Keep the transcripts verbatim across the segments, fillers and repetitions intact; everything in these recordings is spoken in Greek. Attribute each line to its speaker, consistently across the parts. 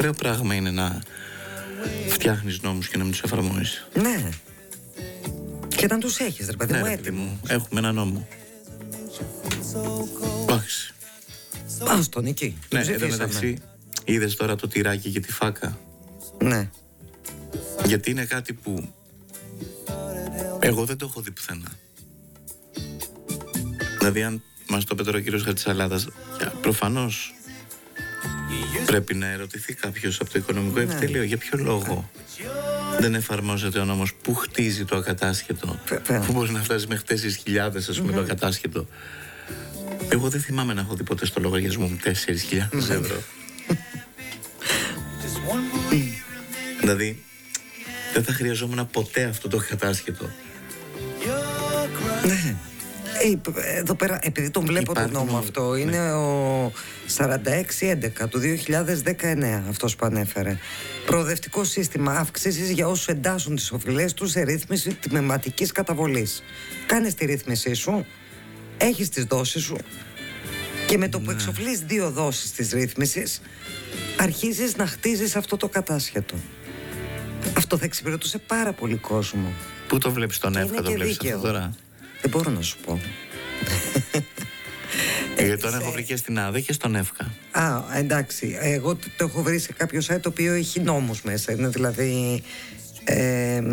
Speaker 1: Ωραίο πράγμα είναι να φτιάχνεις νόμους και να μην τους εφαρμόζεις.
Speaker 2: Ναι. Και να τους έχεις, ρε παιδί μου,
Speaker 1: ναι,
Speaker 2: έτοιμο.
Speaker 1: Έχουμε ένα νόμο. Εντάξει.
Speaker 2: Πάμε στον εκεί.
Speaker 1: Ναι, εδώ μεταξύ είδες τώρα το τυράκι και τη φάκα.
Speaker 2: Ναι.
Speaker 1: Γιατί είναι κάτι που εγώ δεν το έχω δει πουθενά. Δηλαδή αν μας το πέτρωε ο κύριος Χατζησαλάδας, προφανώς πρέπει να ερωτηθεί κάποιος από το οικονομικό
Speaker 2: ναι.
Speaker 1: επιτελείο για ποιο λόγο δεν εφαρμόζεται ο νόμος που χτίζει το ακατάσχετο,
Speaker 2: Βέβαια.
Speaker 1: που μπορεί να φτάσει μέχρι τέσσερις χιλιάδες ας πούμε mm-hmm. το ακατάσχετο. Εγώ δεν θυμάμαι να έχω δει ποτέ στο λογαριασμό μου τέσσερις χιλιάδες ευρώ. Δηλαδή δεν θα χρειαζόμουν ποτέ αυτό το ακατάσχετο.
Speaker 2: Ναι. Εδώ πέρα, επειδή τον βλέπω τον νόμο αυτό, είναι ναι. ο σαράντα έξι έντεκα του δύο χιλιάδες δεκαεννέα, αυτός που ανέφερε. Προοδευτικό σύστημα αύξησης για όσους εντάσσουν τις οφειλές τους σε ρύθμιση τμηματικής καταβολής. Κάνεις τη ρύθμισή σου, έχεις τις δόσεις σου και με το ναι. που εξοφλείς δύο δόσεις της ρύθμισης αρχίζεις να χτίζεις αυτό το κατάσχετο. Αυτό θα εξυπηρετούσε πάρα πολύ κόσμο.
Speaker 1: Πού το βλέπεις τον ΕΦΚΑ, το βλέπεις αυτό τώρα?
Speaker 2: Δεν μπορώ να σου πω.
Speaker 1: Γιατί τον έχω βρει και στην ΑΔΕ και στον ΕΦΚΑ.
Speaker 2: Α, εντάξει. Εγώ το έχω βρει σε κάποιο site το οποίο έχει νόμους μέσα. Είναι δηλαδή ε,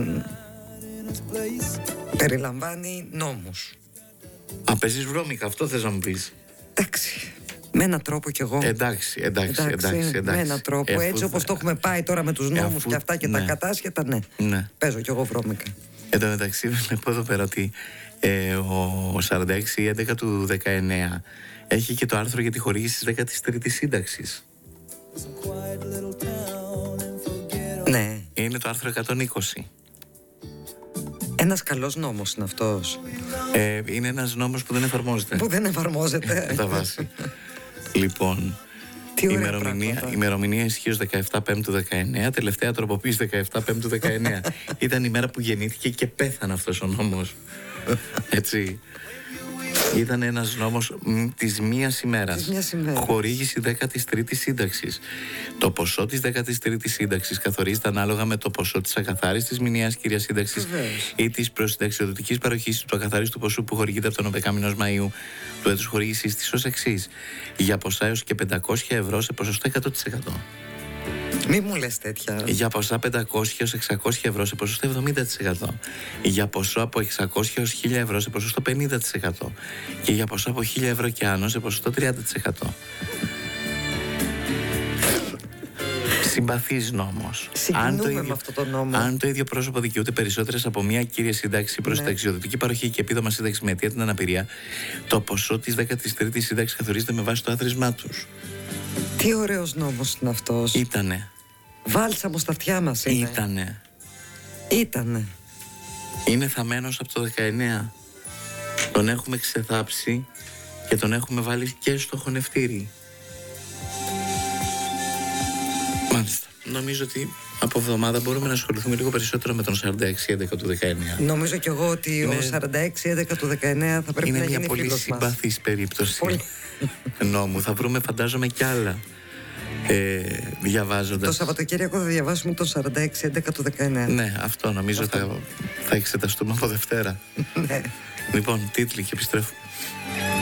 Speaker 2: περιλαμβάνει νόμους.
Speaker 1: Α, παίζεις βρώμικα, αυτό θες να μου πεις?
Speaker 2: Εντάξει. Με έναν τρόπο κι εγώ.
Speaker 1: Εντάξει, εντάξει, εντάξει. εντάξει, εντάξει.
Speaker 2: Με έναν τρόπο. Εφού, έτσι όπως το έχουμε πάει τώρα με τους νόμους εφού, και αυτά και ναι. τα κατάσχετα, ναι. ναι. Παίζω κι εγώ βρώμικα.
Speaker 1: Εν τω μεταξύ, βλέπω εδώ πέρα ότι ε, ο σαράντα έξι έντεκα του δεκαεννέα έχει και το άρθρο για τη χορήγηση της δέκατης τρίτης σύνταξης.
Speaker 2: Ναι.
Speaker 1: Είναι το άρθρο εκατόν είκοσι.
Speaker 2: Ένας καλός νόμος είναι αυτός.
Speaker 1: Ε, είναι ένας νόμος που δεν εφαρμόζεται.
Speaker 2: Που δεν εφαρμόζεται.
Speaker 1: Τα βάση. Λοιπόν, η ημερομηνία, ημερομηνία ισχύως δεκαεπτά Πέμπτου δεκαεννέα, τελευταία τροποποίηση δεκαεπτά Πέμπτου δεκαεννέα. Ήταν η μέρα που γεννήθηκε και πέθανε αυτός ο νόμος. Έτσι. Ήταν ένας νόμος της μίας ημέρας. Χορήγηση δέκατης τρίτης σύνταξης. Το ποσό της δέκατης τρίτης σύνταξης καθορίζεται ανάλογα με το ποσό της ακαθάριστης μηνιαίας κυρίας σύνταξης ή της προσυνταξιοδοτικής παροχής του ακαθάριστου ποσού που χορηγείται από τον ΟΠΕΚΑ μηνός Μαΐου του έτους χορήγησης της ως εξής. Για ποσά έως και πεντακόσια ευρώ σε ποσοστό εκατό τοις εκατό.
Speaker 2: Μη μου λες τέτοια.
Speaker 1: Για ποσά πεντακόσια έως εξακόσια ευρώ σε ποσοστό εβδομήντα τοις εκατό. Για ποσό από εξακόσια έως χίλια ευρώ σε ποσοστό πενήντα τοις εκατό. Και για ποσό από χίλια ευρώ και άνω σε ποσοστό τριάντα τοις εκατό. Συμπαθής νόμος.
Speaker 2: Αν το, ίδιο, με αυτό το νόμο.
Speaker 1: αν το ίδιο πρόσωπο δικαιούται περισσότερες από μία κύρια σύνταξη προς ναι. ταξιδιωτική παροχή και επίδομα σύνταξη με αιτία την αναπηρία, το ποσό της δέκατης τρίτης σύνταξης καθορίζεται με βάση το άθροισμά τους.
Speaker 2: Τι ωραίος νόμος είναι αυτός.
Speaker 1: Ήτανε.
Speaker 2: Βάλσαμο στα αυτιά μας είναι.
Speaker 1: Ήτανε.
Speaker 2: Ήτανε.
Speaker 1: Είναι θαμμένος από το δεκαεννέα. Τον έχουμε ξεθάψει και τον έχουμε βάλει και στο χωνευτήρι. Μάλιστα. Νομίζω ότι από εβδομάδα μπορούμε να ασχοληθούμε λίγο περισσότερο με τον σαράντα έξι έντεκα του δεκαεννέα.
Speaker 2: Νομίζω κι εγώ ότι είναι... ο σαράντα έξι έντεκα του δεκαεννέα θα πρέπει
Speaker 1: είναι
Speaker 2: να γίνει
Speaker 1: φίλος μας. Είναι μια πολύ συμπαθής περίπτωση πολύ... νόμου. Θα βρούμε φαντάζομαι κι άλλα ε, διαβάζοντας.
Speaker 2: Το Σαββατοκύριακο θα διαβάσουμε τον σαράντα έξι έντεκα του δεκαεννέα.
Speaker 1: Ναι, αυτό νομίζω αυτό. Θα, θα εξεταστούμε από Δευτέρα.
Speaker 2: Ναι.
Speaker 1: Λοιπόν, τίτλοι και επιστρέφουμε.